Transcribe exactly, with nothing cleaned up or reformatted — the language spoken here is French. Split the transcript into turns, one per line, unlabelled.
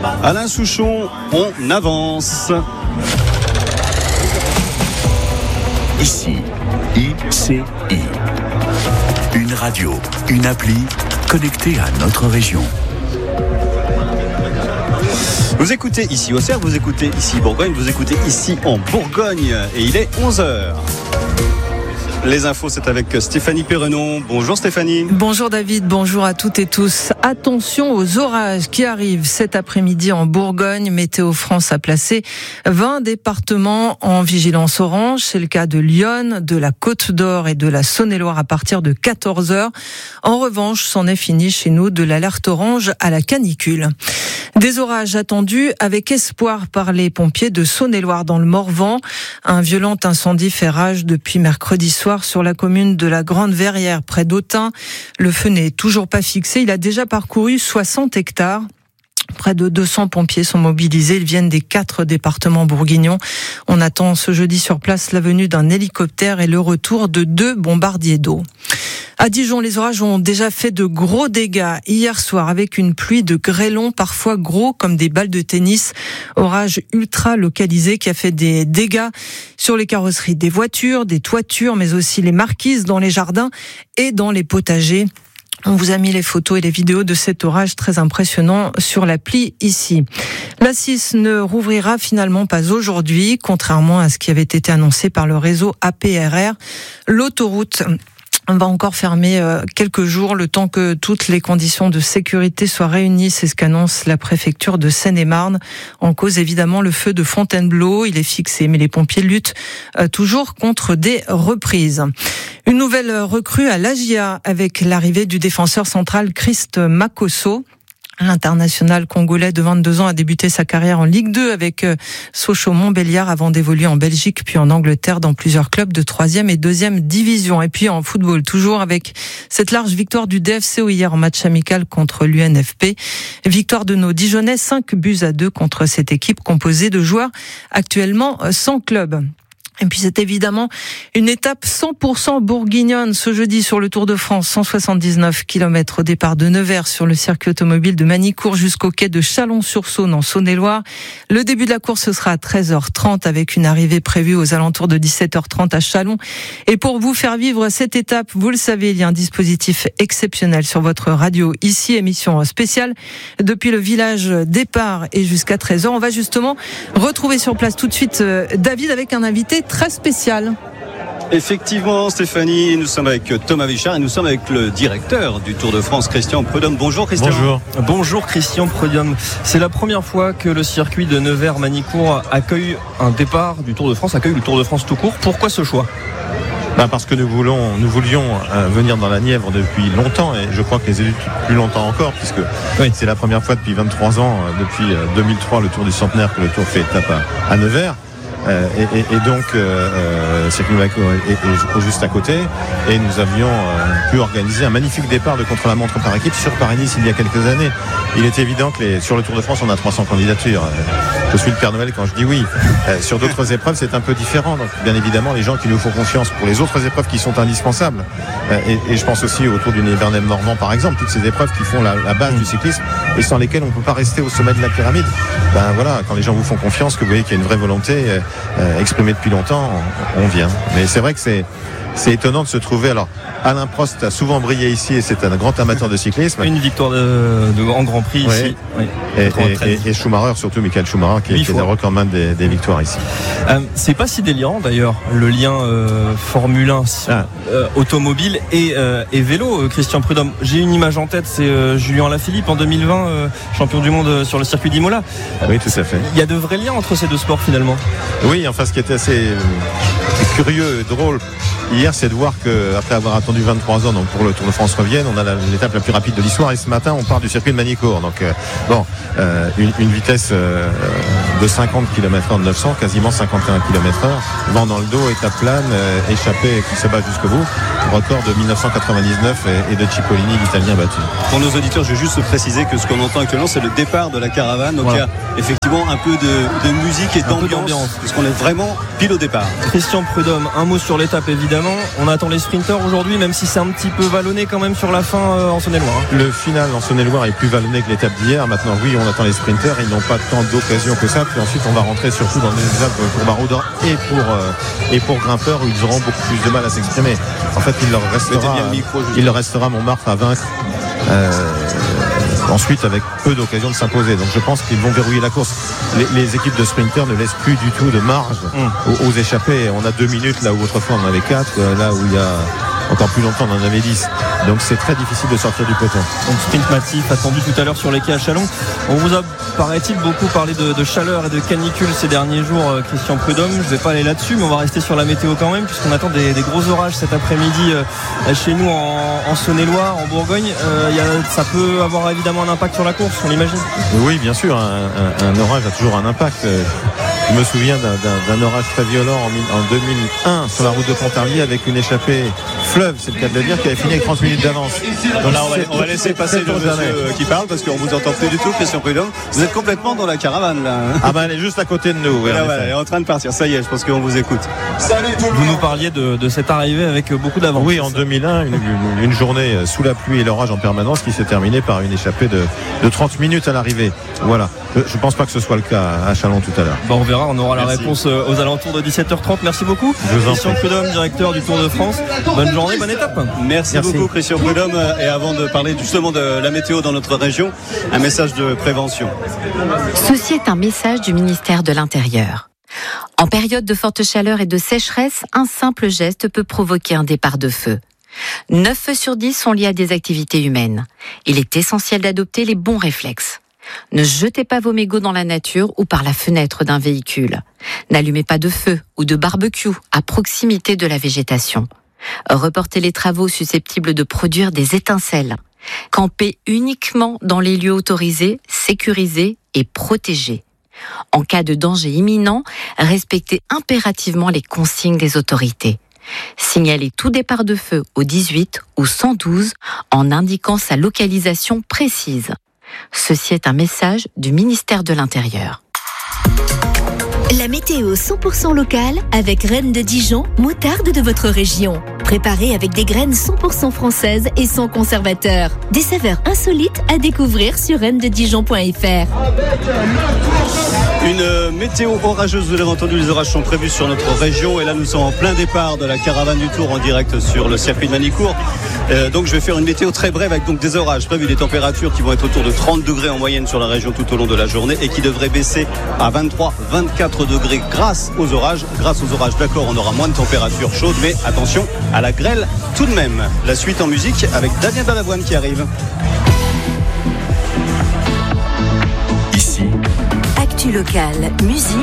Alain Souchon, on avance.
Ici, I C I. Une radio, une appli connectée à notre région.
Vous écoutez ici Auxerre, vous écoutez ici Bourgogne, vous écoutez ici en Bourgogne et il est onze heures. Les infos, c'est avec Stéphanie Perrenon. Bonjour Stéphanie.
Bonjour David, bonjour à toutes et tous. Attention aux orages qui arrivent cet après-midi en Bourgogne. Météo France a placé vingt départements en vigilance orange. C'est le cas de Lyon, de la Côte d'Or et de la Saône-et-Loire à partir de quatorze heures. En revanche, c'en est fini chez nous de l'alerte orange à la canicule. Des orages attendus avec espoir par les pompiers de Saône-et-Loire dans le Morvan. Un violent incendie fait rage depuis mercredi soir sur la commune de la Grande-Verrière près d'Autun. Le feu n'est toujours pas fixé. Il a déjà parcouru soixante hectares. Près de deux cents pompiers sont mobilisés. Ils viennent des quatre départements bourguignons. On attend ce jeudi sur place la venue d'un hélicoptère et le retour de deux bombardiers d'eau. À Dijon, les orages ont déjà fait de gros dégâts hier soir avec une pluie de grêlons parfois gros comme des balles de tennis. Orage ultra localisé qui a fait des dégâts sur les carrosseries des voitures, des toitures, mais aussi les marquises dans les jardins et dans les potagers. On vous a mis les photos et les vidéos de cet orage très impressionnant sur l'appli ici. La C I S ne rouvrira finalement pas aujourd'hui, contrairement à ce qui avait été annoncé par le réseau A P R R. L'autoroute va encore fermer quelques jours, le temps que toutes les conditions de sécurité soient réunies. C'est ce qu'annonce la préfecture de Seine-et-Marne. En cause, évidemment, le feu de Fontainebleau. Il est fixé, mais les pompiers luttent toujours contre des reprises. Une nouvelle recrue à l'A J A avec l'arrivée du défenseur central Christ Makosso. L'international congolais de vingt-deux ans a débuté sa carrière en Ligue deux avec Sochaux-Montbéliard avant d'évoluer en Belgique puis en Angleterre dans plusieurs clubs de troisième et deuxième division. Et puis en football, toujours avec cette large victoire du D F C O hier en match amical contre l'U N F P. Victoire de nos Dijonnais, cinq buts à deux contre cette équipe composée de joueurs actuellement sans club. Et puis c'est évidemment une étape cent pour cent bourguignonne ce jeudi sur le Tour de France, cent soixante-dix-neuf kilomètres au départ de Nevers sur le circuit automobile de Manicourt jusqu'au quai de Chalon-sur-Saône en Saône-et-Loire. Le début de la course ce sera à treize heures trente avec une arrivée prévue aux alentours de dix-sept heures trente à Chalon. Et pour vous faire vivre cette étape, vous le savez, il y a un dispositif exceptionnel sur votre radio. Ici, émission spéciale depuis le village départ et jusqu'à treize heures. On va justement retrouver sur place tout de suite David avec un invité très spécial.
Effectivement, Stéphanie, nous sommes avec Thomas Vichard et nous sommes avec le directeur du Tour de France, Christian Prudhomme. Bonjour Christian.
Bonjour. Bonjour Christian Prudhomme. C'est la première fois que le circuit de Nevers-Manicourt accueille un départ du Tour de France, accueille le Tour de France tout court. Pourquoi ce choix ?
Ben parce que nous voulons, nous voulions euh, venir dans la Nièvre depuis longtemps et je crois que les élus plus longtemps encore puisque oui. C'est la première fois depuis vingt-trois ans, euh, depuis euh, deux mille trois, le Tour du Centenaire que le Tour fait étape à, à Nevers. Euh, et, et, et donc euh, Circuit Manicourt est, est, est juste à côté et nous avions euh, pu organiser un magnifique départ de contre-la-montre par équipe sur Paris-Nice il y a quelques années. Il est évident que les, sur le Tour de France on a trois cents candidatures. Je suis le Père Noël quand je dis oui. Euh, sur d'autres épreuves c'est un peu différent. Donc bien évidemment les gens qui nous font confiance pour les autres épreuves qui sont indispensables. Euh, et, et je pense aussi au Tour du Nivernais-Morvan par exemple, toutes ces épreuves qui font la, la base du cyclisme et sans lesquelles on ne peut pas rester au sommet de la pyramide. Ben voilà, quand les gens vous font confiance, que vous voyez qu'il y a une vraie volonté euh, Euh, exprimé depuis longtemps, on, on vient. Mais c'est vrai que c'est, c'est étonnant de se trouver. Alors, Alain Prost a souvent brillé ici et c'est un grand amateur de cyclisme.
Une victoire de, de en Grand Prix
oui.
ici. Oui.
Et, et, et, et Schumacher, surtout Michael Schumacher, qui, qui est le recordman des, des victoires ici.
Euh, c'est pas si délirant d'ailleurs, le lien euh, Formule un, ah. euh, automobile et, euh, et vélo, euh, Christian Prudhomme. J'ai une image en tête, c'est euh, Julien Lafilippe en deux mille vingt, euh, champion du monde sur le circuit d'Imola.
Oui, tout à fait.
Il y a de vrais liens entre ces deux sports finalement.
Oui, enfin, ce qui était assez euh, curieux et drôle hier, c'est de voir qu'après avoir attendu vingt-trois ans donc pour le Tour de France revienne, on a la, l'étape la plus rapide de l'histoire et ce matin on part du circuit de Manicourt. Donc euh, bon, euh, une, une vitesse euh, de cinquante kilomètres heure, neuf cents, quasiment cinquante et un kilomètres heure, vent dans le dos, étape plane, euh, échappée qui se bat jusqu'au bout, record de dix-neuf cent quatre-vingt-dix-neuf et, et de Cipollini, l'Italien battu.
Pour nos auditeurs, je veux juste préciser que ce qu'on entend actuellement c'est le départ de la caravane. Donc voilà. Il y a effectivement effectivement un peu de, de musique et d'ambiance, d'ambiance, puisqu'on est vraiment pile au départ.
Christian Prudhomme, un mot sur l'étape évidemment. On attend les sprinters aujourd'hui, même si c'est un petit peu vallonné quand même sur la fin euh, en Saône-et-Loire.
Le final en Saône-et-Loire est plus vallonné que l'étape d'hier. Maintenant, oui, on attend les sprinters. Ils n'ont pas tant d'occasion que ça. Puis ensuite, on va rentrer surtout dans des étapes pour maraudeurs et pour euh, et pour grimpeurs où ils auront beaucoup plus de mal à s'exprimer. En fait, il leur restera, le micro, il leur restera Montmartre à vaincre. Euh, ensuite avec peu d'occasions de s'imposer, donc je pense qu'ils vont verrouiller la course. Les, les équipes de sprinters ne laissent plus du tout de marge mmh. aux, aux échappées. On a deux minutes là où autrefois on en avait quatre, là où il y a encore plus longtemps on en avait dix, donc c'est très difficile de sortir du peloton.
Donc sprint massif attendu tout à l'heure sur les quais à Châlons. On vous a, paraît-il, beaucoup parlé de, de chaleur et de canicule ces derniers jours, euh, Christian Prudhomme. Je ne vais pas aller là-dessus, mais on va rester sur la météo quand même, puisqu'on attend des, des gros orages cet après-midi euh, chez nous en, en Saône-et-Loire, en Bourgogne. Euh, y a, ça peut avoir évidemment un impact sur la course, on l'imagine.
Oui, bien sûr, un, un, un orage a toujours un impact. Je me souviens d'un, d'un, d'un orage très violent en, en deux mille un sur la route de Pontarlier avec une échappée fleuve, c'est le cas de le dire, qui avait fini avec trente minutes d'avance.
Donc là, on va, on va laisser passer le monsieur qui parle parce qu'on vous entend plus du tout, Christian Prudhomme. Vous êtes complètement dans la caravane là.
Ah ben elle est juste à côté de nous. Oui,
là, voilà, elle est en train de partir. Ça y est, je pense qu'on vous écoute.
Vous nous parliez de, de cette arrivée avec beaucoup d'avance.
Oui, en deux mille un, une, une, une journée sous la pluie et l'orage en permanence qui s'est terminée par une échappée de, de trente minutes à l'arrivée. Voilà. Je ne pense pas que ce soit le cas à Châlons tout à l'heure.
Bon, on verra, on aura Merci. la réponse aux alentours de dix-sept heures trente. Merci beaucoup. Christian Prudhomme, directeur du Tour de France. Bonne journée, bonne étape.
Merci, Merci. beaucoup Christian Prudhomme. Et avant de parler justement de la météo dans notre région, un message de prévention.
Ceci est un message du ministère de l'Intérieur. En période de forte chaleur et de sécheresse, un simple geste peut provoquer un départ de feu. neuf feux sur dix sont liés à des activités humaines. Il est essentiel d'adopter les bons réflexes. Ne jetez pas vos mégots dans la nature ou par la fenêtre d'un véhicule. N'allumez pas de feu ou de barbecue à proximité de la végétation. Reportez les travaux susceptibles de produire des étincelles. Campez uniquement dans les lieux autorisés, sécurisés et protégés. En cas de danger imminent, respectez impérativement les consignes des autorités. Signalez tout départ de feu au dix-huit ou cent douze en indiquant sa localisation précise. Ceci est un message du ministère de l'Intérieur.
La météo cent pour cent locale avec Reine de Dijon, moutarde de votre région. Préparée avec des graines cent pour cent françaises et sans conservateur. Des saveurs insolites à découvrir sur reine de dijon point f r.
Une météo orageuse, vous l'avez entendu, les orages sont prévus sur notre région et là nous sommes en plein départ de la caravane du Tour en direct sur le circuit de Manicourt. Euh, donc je vais faire une météo très brève avec donc des orages prévus, des températures qui vont être autour de trente degrés en moyenne sur la région tout au long de la journée et qui devraient baisser à vingt-trois à vingt-quatre degrés grâce aux orages. Grâce aux orages, d'accord, on aura moins de températures chaudes, mais attention à la grêle tout de même. La suite en musique avec Damien Balavoine qui arrive.
Ici,
Actu locale, musique.